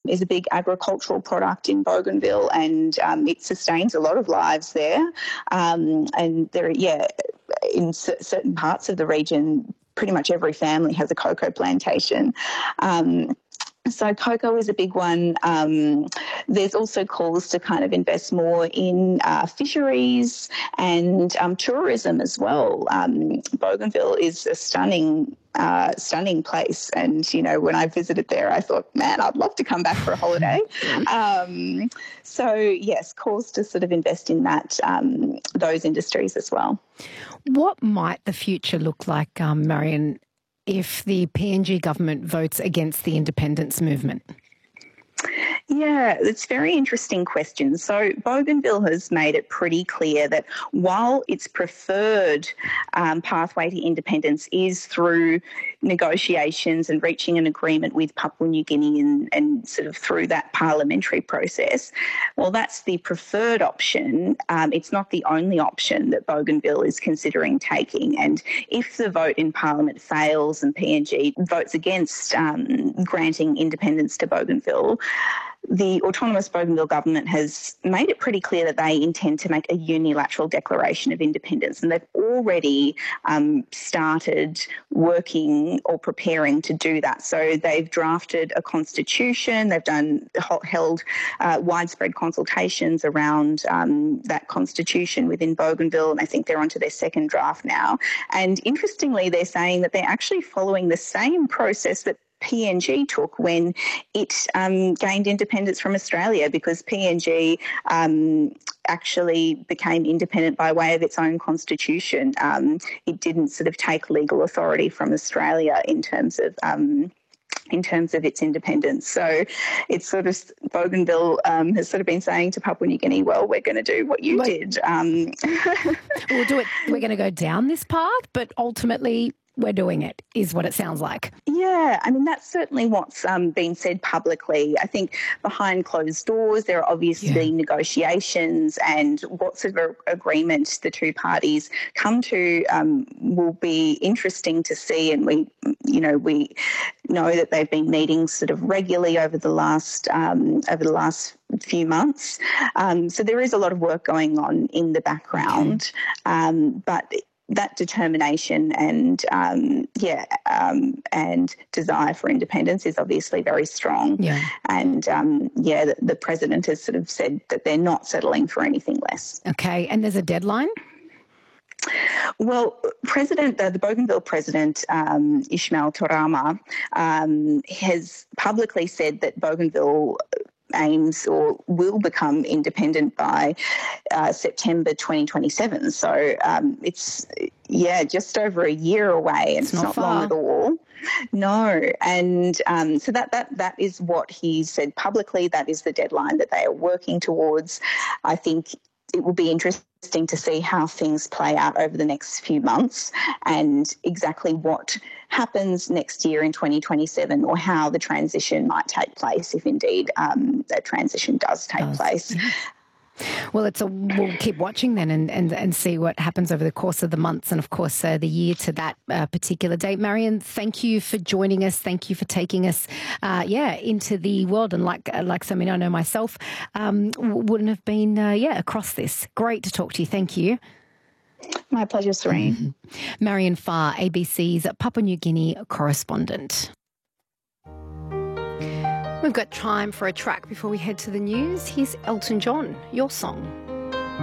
is a big agricultural product in Bougainville, and it sustains a lot of lives there. And there, in certain parts of the region, pretty much every family has a cocoa plantation. So cocoa is a big one. There's also calls to kind of invest more in fisheries and tourism as well. Bougainville is a stunning place, and when I visited there, I thought, man, I'd love to come back for a holiday. So yes, calls to sort of invest in that those industries as well. What might the future look like, Marion, if the PNG government votes against the independence movement? Yeah, it's a very interesting question. So Bougainville has made it pretty clear that while its preferred pathway to independence is through negotiations and reaching an agreement with Papua New Guinea and sort of through that parliamentary process, well, that's the preferred option. It's not the only option that Bougainville is considering taking. And if the vote in Parliament fails and PNG votes against granting independence to Bougainville, the autonomous Bougainville government has made it pretty clear that they intend to make a unilateral declaration of independence, and they've already started working or preparing to do that. So they've drafted a constitution, they've held widespread consultations around that constitution within Bougainville, and I think they're onto their second draft now. And interestingly, they're saying that they're actually following the same process that PNG took when it gained independence from Australia, because PNG actually became independent by way of its own constitution. It didn't sort of take legal authority from Australia in terms of its independence. So it's sort of Bougainville has sort of been saying to Papua New Guinea, well, we're going to do what you did. We'll do it. We're going to go down this path, but ultimately we're doing it, is what it sounds like. Yeah, I mean, that's certainly what's been said publicly. I think behind closed doors, there are obviously negotiations, and what sort of agreement the two parties come to will be interesting to see. And we know that they've been meeting sort of regularly over the last few months. So there is a lot of work going on in the background, but that determination and desire for independence is obviously very strong. Yeah. And the president has sort of said that they're not settling for anything less. Okay, and there's a deadline? Well, the Bougainville president, Ismail Torama, has publicly said that Bougainville aims or will become independent by September 2027. So it's just over a year away, and it's not long at all. No, and so that is what he said publicly. That is the deadline that they are working towards. I think it will be interesting to see how things play out over the next few months and exactly what happens next year in 2027, or how the transition might take place, if indeed that transition does take place. Well, we'll keep watching then and see what happens over the course of the months and, of course, the year to that particular date. Marion, thank you for joining us. Thank you for taking us, into the world. And like so many I know myself, wouldn't have been, across this. Great to talk to you. Thank you. My pleasure, Serene. Marion Farr, ABC's Papua New Guinea correspondent. We've got time for a track before we head to the news. Here's Elton John, Your Song.